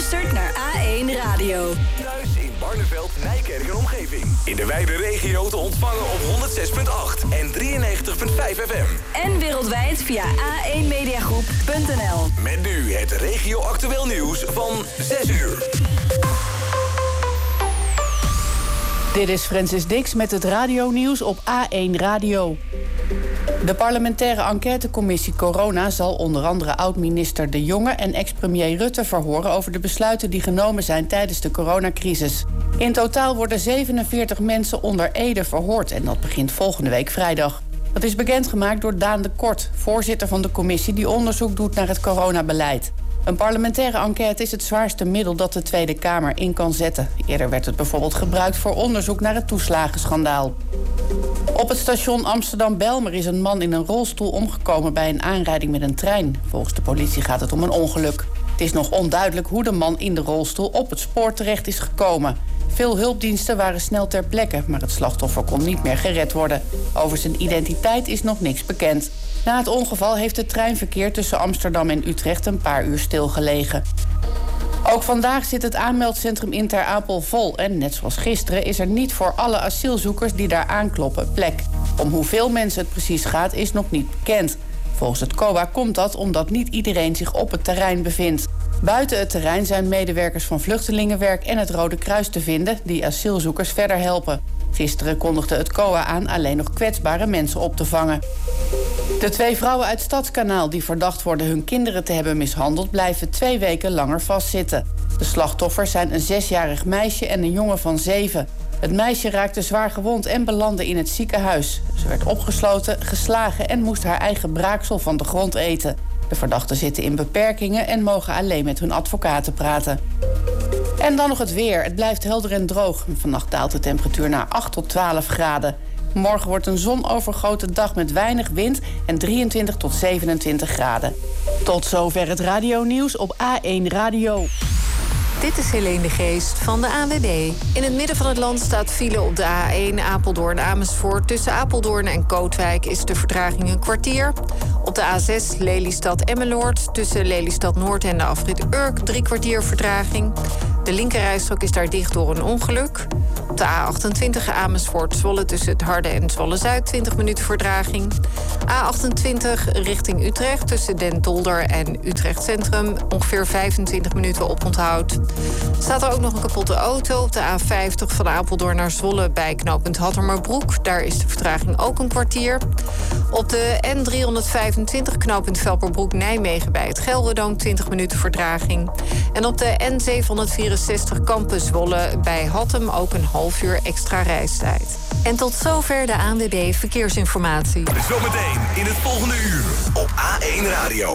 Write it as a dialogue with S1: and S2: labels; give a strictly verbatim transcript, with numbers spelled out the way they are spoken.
S1: luistert naar A één Radio.
S2: Thuis in Barneveld, Nijkerk en omgeving. In de wijde regio te ontvangen op honderd zes komma acht en drieënnegentig komma vijf F M.
S1: En wereldwijd via a één mediagroep punt n l.
S2: Met nu het regio-actueel nieuws van zes uur.
S3: Dit is Francis Dix met het radionieuws op A één Radio. De parlementaire enquêtecommissie Corona zal onder andere oud-minister De Jonge en ex-premier Rutte verhoren over de besluiten die genomen zijn tijdens de coronacrisis. In totaal worden zevenenveertig mensen onder ede verhoord en dat begint volgende week vrijdag. Dat is bekendgemaakt door Daan de Kort, voorzitter van de commissie die onderzoek doet naar het coronabeleid. Een parlementaire enquête is het zwaarste middel dat de Tweede Kamer in kan zetten. Eerder werd het bijvoorbeeld gebruikt voor onderzoek naar het toeslagenschandaal. Op het station Amsterdam-Bijlmer is een man in een rolstoel omgekomen bij een aanrijding met een trein. Volgens de politie gaat het om een ongeluk. Het is nog onduidelijk hoe de man in de rolstoel op het spoor terecht is gekomen. Veel hulpdiensten waren snel ter plekke, maar het slachtoffer kon niet meer gered worden. Over zijn identiteit is nog niks bekend. Na het ongeval heeft het treinverkeer tussen Amsterdam en Utrecht een paar uur stilgelegen. Ook vandaag zit het aanmeldcentrum in Ter Apel vol. En net zoals gisteren is er niet voor alle asielzoekers die daar aankloppen plek. Om hoeveel mensen het precies gaat is nog niet bekend. Volgens het C O A komt dat omdat niet iedereen zich op het terrein bevindt. Buiten het terrein zijn medewerkers van Vluchtelingenwerk en het Rode Kruis te vinden die asielzoekers verder helpen. Gisteren kondigde het C O A aan alleen nog kwetsbare mensen op te vangen. De twee vrouwen uit Stadskanaal die verdacht worden hun kinderen te hebben mishandeld, blijven twee weken langer vastzitten. De slachtoffers zijn een zesjarig meisje en een jongen van zeven. Het meisje raakte zwaar gewond en belandde in het ziekenhuis. Ze werd opgesloten, geslagen en moest haar eigen braaksel van de grond eten. De verdachten zitten in beperkingen en mogen alleen met hun advocaten praten. En dan nog het weer. Het blijft helder en droog. Vannacht daalt de temperatuur naar acht tot twaalf graden. Morgen wordt een zonovergoten dag met weinig wind en drieëntwintig tot zevenentwintig graden. Tot zover het radionieuws op A één Radio.
S4: Dit is Helene de Geest van de A W B. In het midden van het land staat file op de A één Apeldoorn-Amersfoort. Tussen Apeldoorn en Kootwijk is de vertraging een kwartier. Op de A zes Lelystad-Emmeloord. Tussen Lelystad-Noord en de afrit Urk drie kwartier vertraging. De linkerrijstrook is daar dicht door een ongeluk. Op de A achtentwintig Amersfoort-Zwolle tussen het Harde en Zwolle-Zuid twintig minuten vertraging. A achtentwintig richting Utrecht tussen Den Dolder en Utrecht Centrum ongeveer vijfentwintig minuten oponthoud. Staat er ook nog een kapotte auto op de A vijftig van Apeldoorn naar Zwolle bij knooppunt Hattermerbroek. Daar is de vertraging ook een kwartier. Op de N driehonderdvijfentwintig knooppunt Velperbroek-Nijmegen bij het Gelderdoom twintig minuten vertraging. En op de N zevenhonderdvierenzestig Campus Zwolle bij Hattem ook een half uur extra reistijd. En tot zover de A N W B Verkeersinformatie.
S2: Zometeen in het volgende uur op A één Radio.